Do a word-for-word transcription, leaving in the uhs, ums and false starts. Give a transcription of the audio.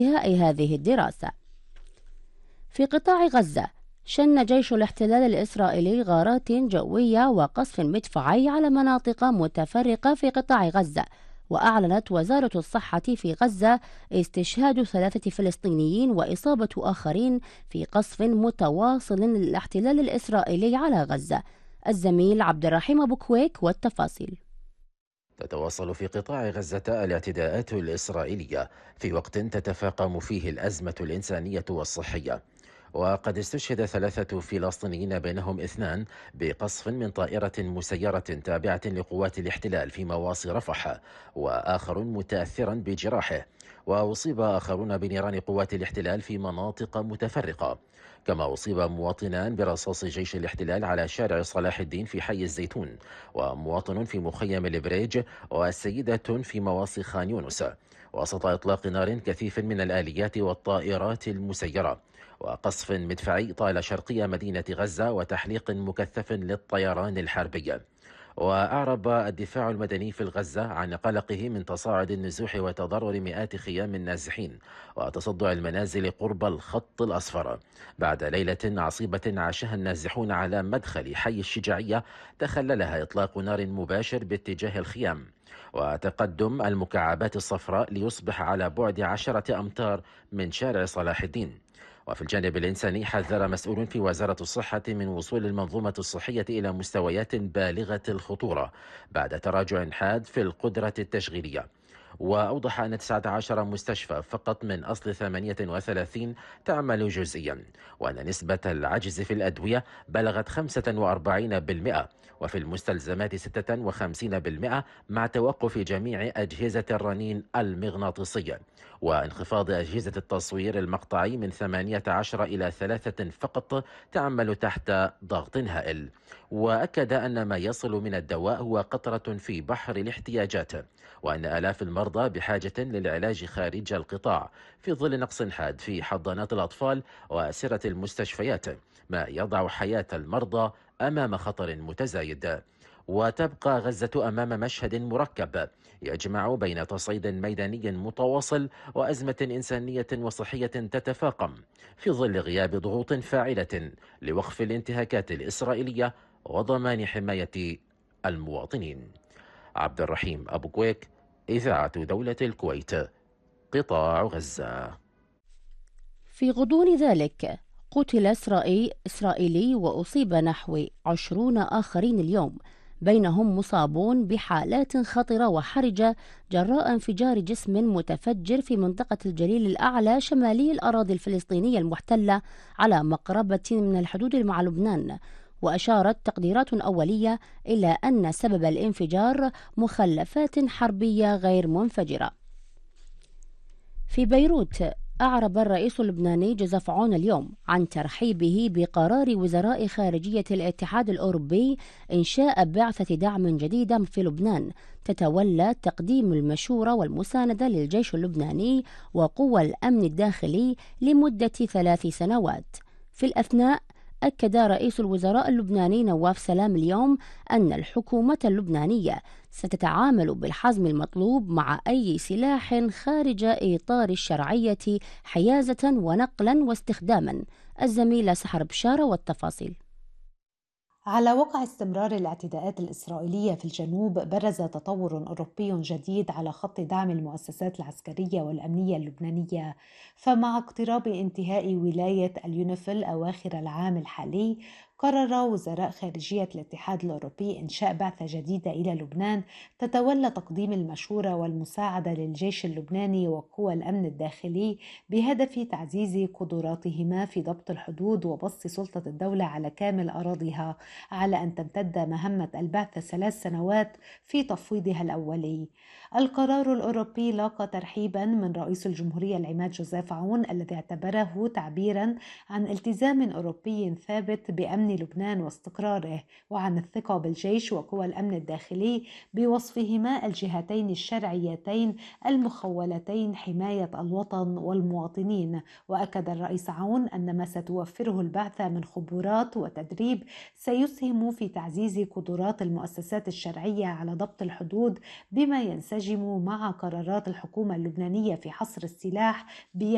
انتهاء هذه الدراسة. في قطاع غزة، شن جيش الاحتلال الإسرائيلي غارات جوية وقصف مدفعي على مناطق متفرقة في قطاع غزة، وأعلنت وزارة الصحة في غزة استشهاد ثلاثة فلسطينيين وإصابة آخرين في قصف متواصل للاحتلال الإسرائيلي على غزة. الزميل عبد الرحيم أبو كويك والتفاصيل. تتواصل في قطاع غزة الاعتداءات الإسرائيلية في وقت تتفاقم فيه الأزمة الإنسانية والصحية، وقد استشهد ثلاثة فلسطينيين بينهم اثنان بقصف من طائرة مسيرة تابعة لقوات الاحتلال في مواصي رفح، وآخر متأثرا بجراحه، وأصيب آخرون بنيران قوات الاحتلال في مناطق متفرقة. كما أصيب مواطنان برصاص جيش الاحتلال على شارع صلاح الدين في حي الزيتون، ومواطن في مخيم البريج، وسيدة في مواصي خان يونس، وسط إطلاق نار كثيف من الآليات والطائرات المسيرة، وقصف مدفعي طال شرقي مدينة غزة، وتحليق مكثف للطيران الحربي. وأعرب الدفاع المدني في غزة عن قلقه من تصاعد النزوح وتضرر مئات خيام النازحين وتصدع المنازل قرب الخط الأصفر بعد ليلة عصيبة عاشها النازحون على مدخل حي الشجاعية تخللها إطلاق نار مباشر باتجاه الخيام، وتقدم المكعبات الصفراء ليصبح على بعد عشرة أمتار من شارع صلاح الدين. وفي الجانب الإنساني، حذر مسؤول في وزارة الصحة من وصول المنظومة الصحية إلى مستويات بالغة الخطورة بعد تراجع حاد في القدرة التشغيلية، وأوضح أن تسعة عشر مستشفى فقط من أصل ثمانية وثلاثين تعمل جزئيا، وأن نسبة العجز في الأدوية بلغت خمسة وأربعين بالمئة، وفي المستلزمات ستة وخمسين بالمئة، مع توقف جميع أجهزة الرنين المغناطيسي وانخفاض أجهزة التصوير المقطعي من ثمانية عشر إلى ثلاثة فقط تعمل تحت ضغط هائل. وأكد أن ما يصل من الدواء هو قطرة في بحر الاحتياجات، وأن آلاف المرضى بحاجة للعلاج خارج القطاع في ظل نقص حاد في حضانات الأطفال وأسرة المستشفيات، ما يضع حياة المرضى أمام خطر متزايد. وتبقى غزة أمام مشهد مركب يجمع بين تصعيد ميداني متواصل وأزمة إنسانية وصحية تتفاقم في ظل غياب ضغوط فاعلة لوقف الانتهاكات الإسرائيلية وضمان حماية المواطنين. عبد الرحيم أبو كويك، إذاعة دولة الكويت، قطاع غزة. في غضون ذلك، قتل إسرائيل إسرائيلي وأصيب نحو عشرون آخرين اليوم، بينهم مصابون بحالات خطرة وحرجة جراء انفجار جسم متفجر في منطقة الجليل الأعلى شمالي الأراضي الفلسطينية المحتلة على مقربة من الحدود مع لبنان. وأشارت تقديرات أولية إلى أن سبب الانفجار مخلفات حربية غير منفجرة. في بيروت، أعرب الرئيس اللبناني جوزيف عون اليوم عن ترحيبه بقرار وزراء خارجية الاتحاد الأوروبي إنشاء بعثة دعم جديدة في لبنان تتولى تقديم المشورة والمساندة للجيش اللبناني وقوى الأمن الداخلي لمدة ثلاث سنوات. في الأثناء، أكد رئيس الوزراء اللبناني نواف سلام اليوم أن الحكومة اللبنانية ستتعامل بالحزم المطلوب مع أي سلاح خارج إطار الشرعية حيازة ونقلا واستخداما. الزميلة سحر بشارة والتفاصيل. على وقع استمرار الاعتداءات الإسرائيلية في الجنوب، برز تطور أوروبي جديد على خط دعم المؤسسات العسكرية والأمنية اللبنانية. فمع اقتراب انتهاء ولاية اليونيفيل أواخر العام الحالي، قرر وزراء خارجية الاتحاد الأوروبي إنشاء بعثة جديدة إلى لبنان تتولى تقديم المشورة والمساعدة للجيش اللبناني وقوى الأمن الداخلي، بهدف تعزيز قدراتهما في ضبط الحدود وبسط سلطة الدولة على كامل أراضيها، على أن تمتد مهمة البعثة ثلاث سنوات في تفويضها الأولي. القرار الأوروبي لاقى ترحيبا من رئيس الجمهورية العماد جوزيف عون، الذي اعتبره تعبيرا عن التزام أوروبي ثابت بأمن لبنان واستقراره، وعن الثقة بالجيش وقوى الأمن الداخلي بوصفهما الجهتين الشرعيتين المخولتين حماية الوطن والمواطنين. وأكد الرئيس عون أن ما ستوفره البعثة من خبرات وتدريب سيسهم في تعزيز قدرات المؤسسات الشرعية على ضبط الحدود، بما ينسجم مع قرارات الحكومة اللبنانية في حصر السلاح